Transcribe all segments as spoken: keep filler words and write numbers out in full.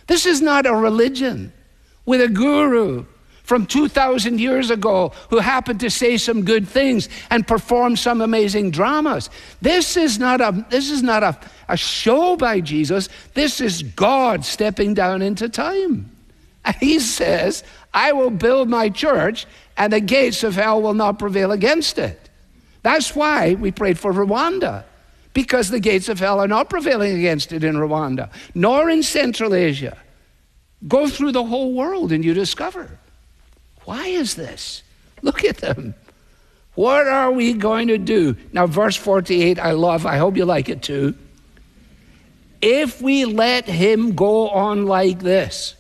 This is not a religion with a guru from two thousand years ago who happened to say some good things and perform some amazing dramas. This is not a this is not a, a show by Jesus. This is God stepping down into time. And he says, I will build my church and the gates of hell will not prevail against it. That's why we prayed for Rwanda, because the gates of hell are not prevailing against it in Rwanda, nor in Central Asia. Go through the whole world and you discover. Why is this? Look at them. What are we going to do? Now, verse forty-eight, I love. I hope you like it too. If we let him go on like this,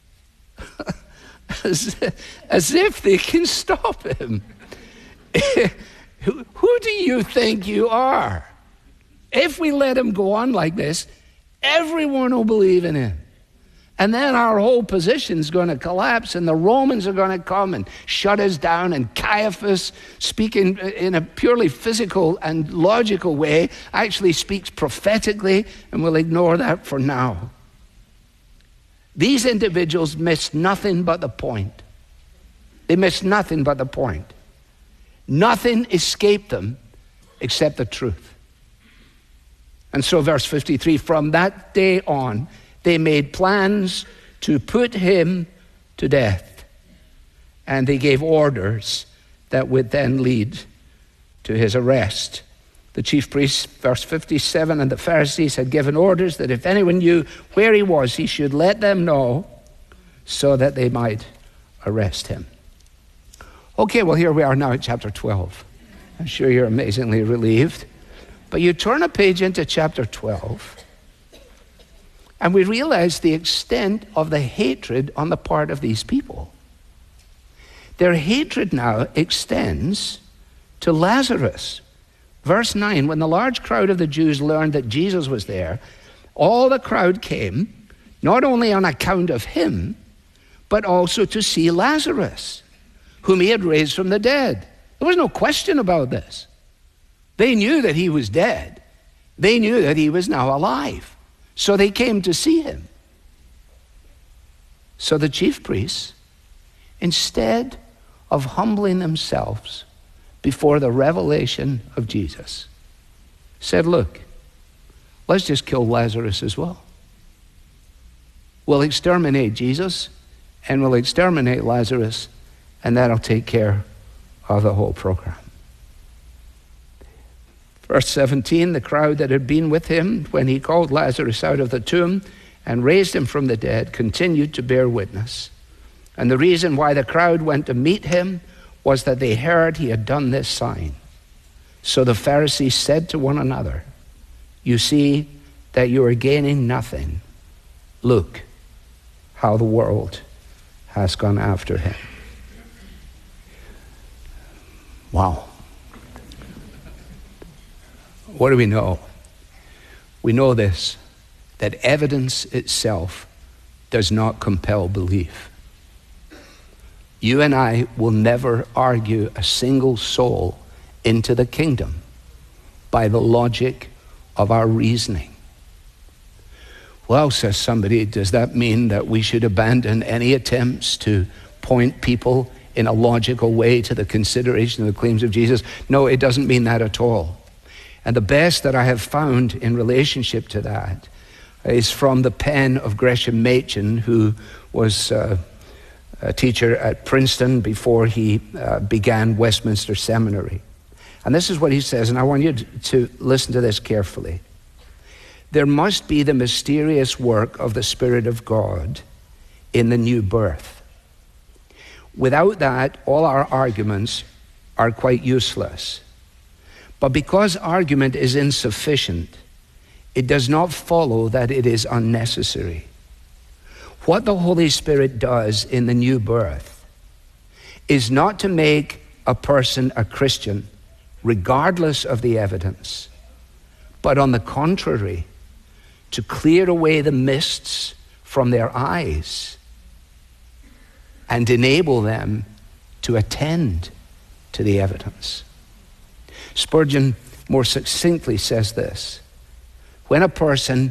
as, as if they can stop him. who, who do you think you are? If we let him go on like this, everyone will believe in him. And then our whole position is going to collapse, and the Romans are going to come and shut us down, and Caiaphas, speaking in a purely physical and logical way, actually speaks prophetically, and we'll ignore that for now. These individuals missed nothing but the point. They missed nothing but the point. Nothing escaped them except the truth. And so verse fifty-three, from that day on, they made plans to put him to death. And they gave orders that would then lead to his arrest. The chief priests, verse fifty-seven, and the Pharisees had given orders that if anyone knew where he was, he should let them know so that they might arrest him. Okay, well, here we are now at chapter twelve. I'm sure you're amazingly relieved. But you turn a page into chapter twelve, and we realize the extent of the hatred on the part of these people. Their hatred now extends to Lazarus. Verse nine, when the large crowd of the Jews learned that Jesus was there, all the crowd came, not only on account of him, but also to see Lazarus, whom he had raised from the dead. There was no question about this. They knew that he was dead. They knew that he was now alive. So they came to see him. So the chief priests, instead of humbling themselves before the revelation of Jesus, said, look, let's just kill Lazarus as well. We'll exterminate Jesus and we'll exterminate Lazarus, and that'll take care of the whole program. Verse seventeen, the crowd that had been with him when he called Lazarus out of the tomb and raised him from the dead continued to bear witness. And the reason why the crowd went to meet him was that they heard he had done this sign. So the Pharisees said to one another, you see that you are gaining nothing. Look how the world has gone after him. Wow. What do we know? We know this, that evidence itself does not compel belief. You and I will never argue a single soul into the kingdom by the logic of our reasoning. Well, says somebody, does that mean that we should abandon any attempts to point people in a logical way to the consideration of the claims of Jesus? No, it doesn't mean that at all. And the best that I have found in relationship to that is from the pen of Gresham Machen, who was uh, a teacher at Princeton before he uh, began Westminster Seminary. And this is what he says, and I want you to, to listen to this carefully. There must be the mysterious work of the Spirit of God in the new birth. Without that, all our arguments are quite useless. But because argument is insufficient, it does not follow that it is unnecessary. What the Holy Spirit does in the new birth is not to make a person a Christian regardless of the evidence, but on the contrary, to clear away the mists from their eyes and enable them to attend to the evidence. Spurgeon more succinctly says this: when a person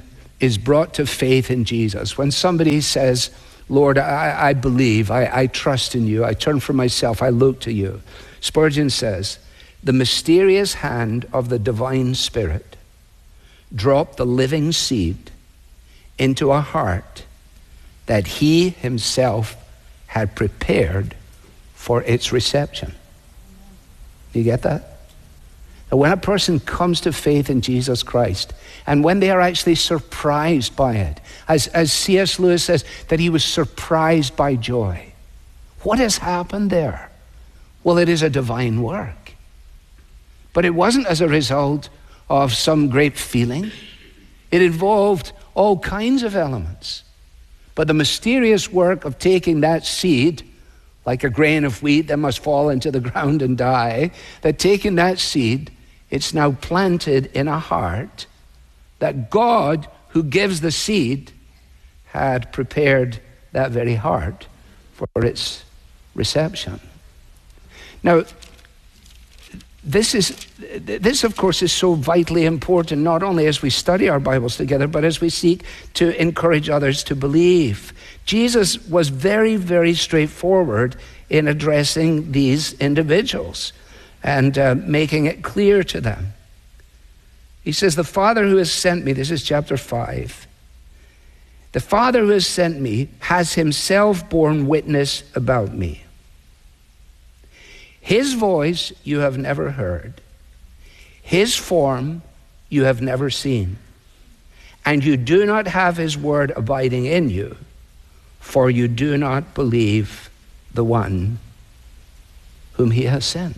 is brought to faith in Jesus, when somebody says, Lord, I, I believe, I, I trust in you, I turn from myself, I look to you, Spurgeon says, the mysterious hand of the divine Spirit dropped the living seed into a heart that he himself had prepared for its reception. Do you get that? And when a person comes to faith in Jesus Christ, and when they are actually surprised by it, as, as C S Lewis says, that he was surprised by joy. What has happened there? Well, it is a divine work. But it wasn't as a result of some great feeling. It involved all kinds of elements. But the mysterious work of taking that seed, like a grain of wheat that must fall into the ground and die, that taking that seed, it's now planted in a heart that God, who gives the seed, had prepared that very heart for its reception. Now, this is, this of course is so vitally important, not only as we study our Bibles together, but as we seek to encourage others to believe. Jesus was very, very straightforward in addressing these individuals and uh, making it clear to them. He says, the Father who has sent me, this is chapter five, the Father who has sent me has himself borne witness about me. His voice you have never heard. His form you have never seen. And you do not have his word abiding in you, for you do not believe the one whom he has sent.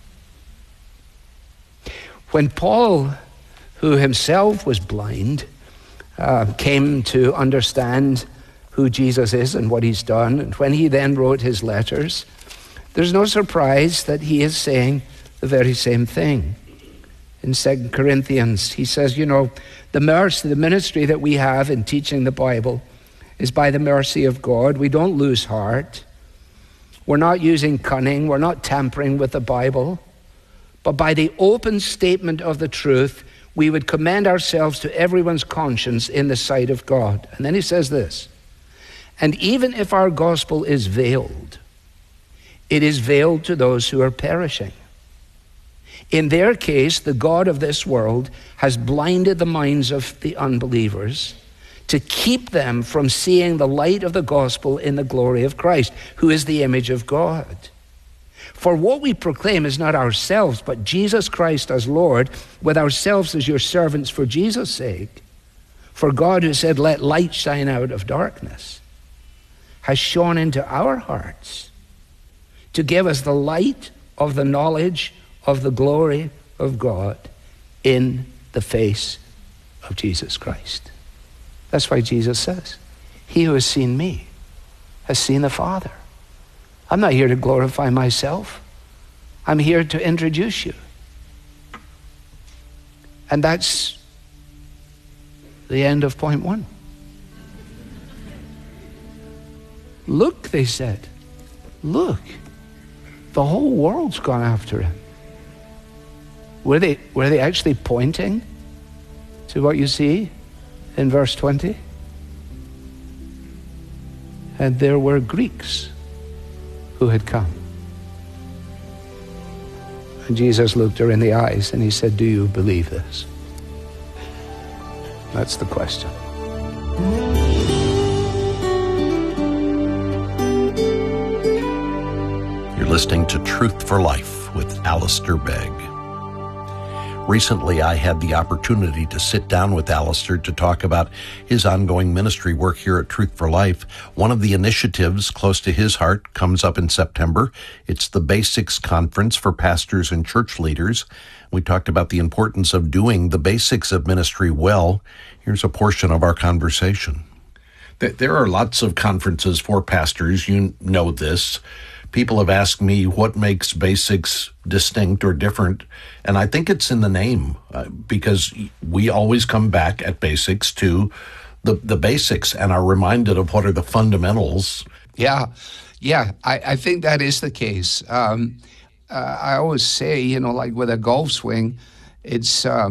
When Paul, who himself was blind, uh, came to understand who Jesus is and what he's done, and when he then wrote his letters, there's no surprise that he is saying the very same thing. In Second Corinthians, he says, you know, the mercy, the ministry that we have in teaching the Bible is by the mercy of God. We don't lose heart. We're not using cunning. We're not tampering with the Bible. But by the open statement of the truth, we would commend ourselves to everyone's conscience in the sight of God. And then he says this, and even if our gospel is veiled, it is veiled to those who are perishing. In their case, the God of this world has blinded the minds of the unbelievers to keep them from seeing the light of the gospel in the glory of Christ, who is the image of God. For what we proclaim is not ourselves, but Jesus Christ as Lord, with ourselves as your servants for Jesus' sake. For God, who said, let light shine out of darkness, has shone into our hearts to give us the light of the knowledge of the glory of God in the face of Jesus Christ. That's why Jesus says, he who has seen me has seen the Father. I'm not here to glorify myself. I'm here to introduce you. And that's the end of point one. Look, they said, look, the whole world's gone after him. Were they, were they actually pointing to what you see in verse twenty? And there were Greeks who had come. And Jesus looked her in the eyes and he said, do you believe this? That's the question. You're listening to Truth for Life with Alistair Begg. Recently, I had the opportunity to sit down with Alistair to talk about his ongoing ministry work here at Truth for Life. One of the initiatives close to his heart comes up in September. It's the Basics Conference for pastors and church leaders. We talked about the importance of doing the basics of ministry well. Here's a portion of our conversation. There are lots of conferences for pastors. You know this. People have asked me what makes Basics distinct or different, and I think it's in the name, uh, because we always come back at Basics to the, the basics and are reminded of what are the fundamentals. Yeah, yeah, I, I think that is the case. Um, uh, I always say, you know, like with a golf swing, it's um,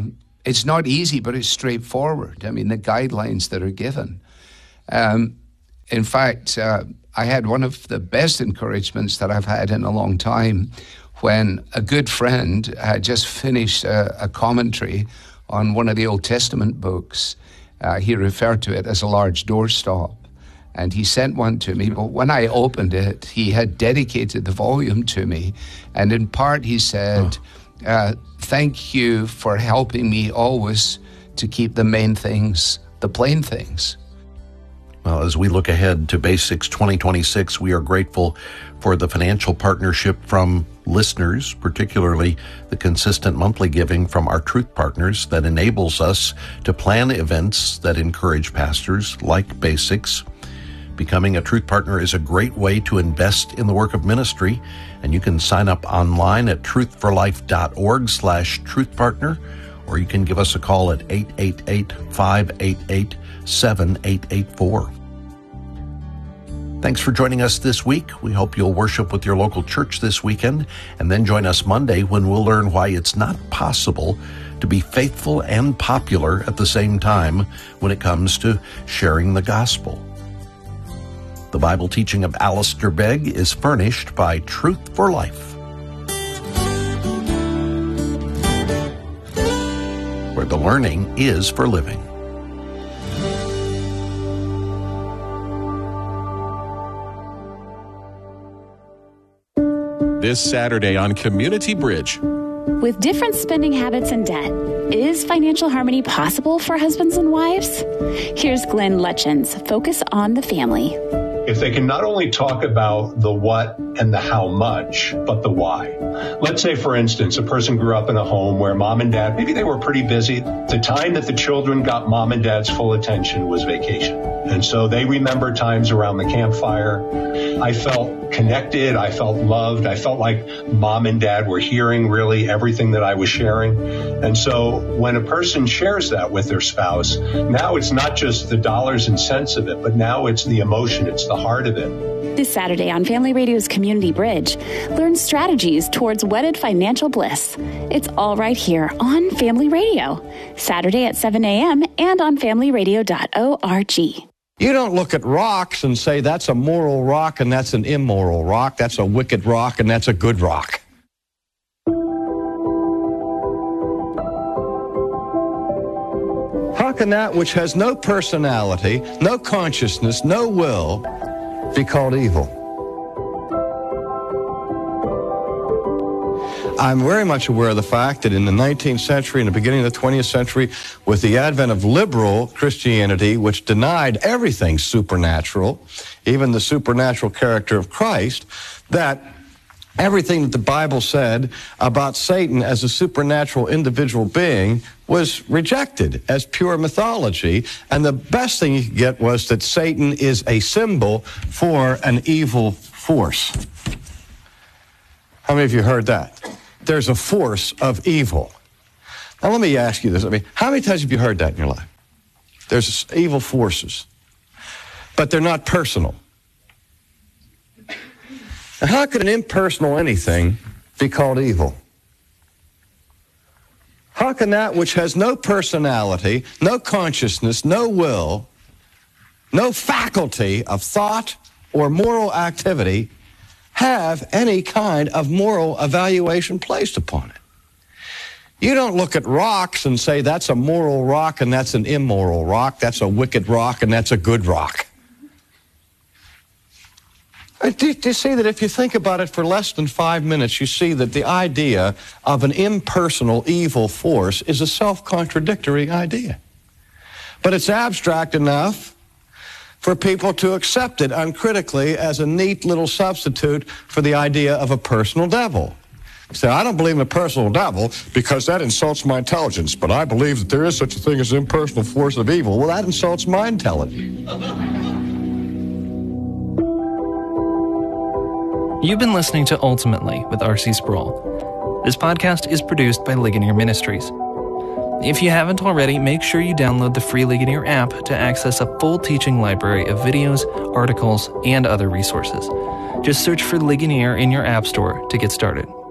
it's not easy, but it's straightforward. I mean, the guidelines that are given. Um, in fact, uh, I had one of the best encouragements that I've had in a long time when a good friend had just finished a, a commentary on one of the Old Testament books. Uh, he referred to it as a large doorstop. And he sent one to me, but when I opened it, he had dedicated the volume to me. And in part, he said, oh. uh, thank you for helping me always to keep the main things, the plain things. Well, as we look ahead to Basics twenty twenty-six, we are grateful for the financial partnership from listeners, particularly the consistent monthly giving from our Truth Partners that enables us to plan events that encourage pastors like Basics. Becoming a Truth Partner is a great way to invest in the work of ministry, and you can sign up online at truthforlife.org slash truthpartner, or you can give us a call at eight eight eight, five eight eight, seven eight eight four. Thanks for joining us this week. We hope you'll worship with your local church this weekend, and then join us Monday when we'll learn why it's not possible to be faithful and popular at the same time when it comes to sharing the gospel. The Bible teaching of Alistair Begg is furnished by Truth for Life, where the learning is for living. This Saturday on Community Bridge. With different spending habits and debt, is financial harmony possible for husbands and wives? Here's Glenn Lutchen's Focus on the Family. If they can not only talk about the what and the how much, but the why. Let's say, for instance, a person grew up in a home where mom and dad, maybe they were pretty busy. The time that the children got mom and dad's full attention was vacation. And so they remember times around the campfire. I felt connected. I felt loved. I felt like mom and dad were hearing really everything that I was sharing. And so when a person shares that with their spouse, now it's not just the dollars and cents of it, but now it's the emotion. It's the heart of it. This Saturday on Family Radio's Community Bridge, learn strategies towards wedded financial bliss. It's all right here on Family Radio, Saturday at seven a.m. and on family radio dot org. You don't look at rocks and say that's a moral rock and that's an immoral rock, that's a wicked rock and that's a good rock. How can that which has no personality, no consciousness, no will, be called evil? I'm very much aware of the fact that in the nineteenth century and the beginning of the twentieth century, with the advent of liberal Christianity, which denied everything supernatural, even the supernatural character of Christ, that everything that the Bible said about Satan as a supernatural individual being was rejected as pure mythology, and the best thing you could get was that Satan is a symbol for an evil force. How many of you heard that? There's a force of evil. Now let me ask you this. I mean, how many times have you heard that in your life? There's evil forces, but they're not personal. Now, how could an impersonal anything be called evil? How can that which has no personality, no consciousness, no will, no faculty of thought or moral activity have any kind of moral evaluation placed upon it? You don't look at rocks and say that's a moral rock and that's an immoral rock, that's a wicked rock and that's a good rock. Do you see that if you think about it for less than five minutes, you see that the idea of an impersonal evil force is a self-contradictory idea. But it's abstract enough for people to accept it uncritically as a neat little substitute for the idea of a personal devil. You say, I don't believe in a personal devil because that insults my intelligence, but I believe that there is such a thing as an impersonal force of evil. Well, that insults my intelligence. You've been listening to Ultimately with R C Sproul. This podcast is produced by Ligonier Ministries. If you haven't already, make sure you download the free Ligonier app to access a full teaching library of videos, articles, and other resources. Just search for Ligonier in your app store to get started.